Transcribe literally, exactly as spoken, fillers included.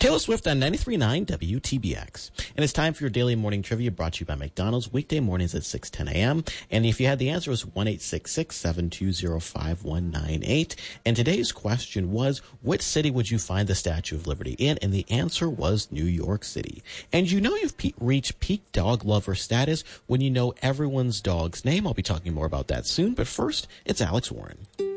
Taylor Swift on ninety-three point nine W T B X. And it's time for your daily morning trivia brought to you by McDonald's, weekday mornings at six ten a.m. And if you had the answer, it was one eight six six, seven two zero, five one nine eight. And today's question was, which city would you find the Statue of Liberty in? And the answer was New York City. And you know you've pe- reached peak dog lover status when you know everyone's dog's name. I'll be talking more about that soon. But first, it's Alex Warren.